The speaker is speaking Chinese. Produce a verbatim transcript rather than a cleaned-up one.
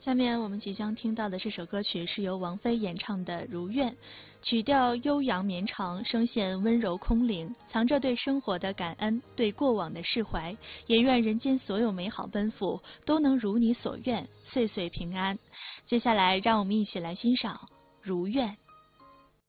下面我们即将听到的这首歌曲是由王菲演唱的《如愿》，曲调悠扬绵长，声线温柔空灵，藏着对生活的感恩，对过往的释怀，也愿人间所有美好奔赴都能如你所愿，岁岁平安。接下来让我们一起来欣赏《如愿》。